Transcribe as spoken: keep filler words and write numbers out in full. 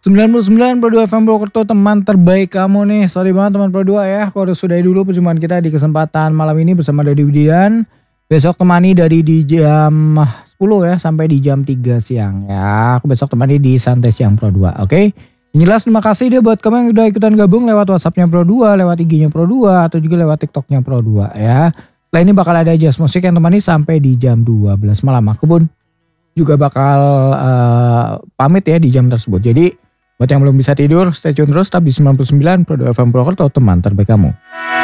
sembilan puluh sembilan koma dua F M Purwokerto, teman terbaik kamu nih. Sorry banget teman Pro dua ya, aku harus sudahi dulu perjumpaan kita di kesempatan malam ini bersama Dodi Widian. Besok temani dari di jam sepuluh ya sampai di jam tiga siang ya. Aku besok temani di Santai Siang Pro dua, oke? Okay? Yang jelas terima kasih deh buat kamu yang udah ikutan gabung lewat WhatsAppnya Pro dua, lewat I G-nya Pro dua, atau juga lewat TikToknya Pro dua ya. Setelah ini bakal ada Jazz Musik yang temani sampai di jam dua belas malam. Aku pun juga bakal uh, pamit ya di jam tersebut. Jadi buat yang belum bisa tidur, stay tune terus tetap di sembilan puluh sembilan Pro dua F M Purwokerto, teman terbaik kamu.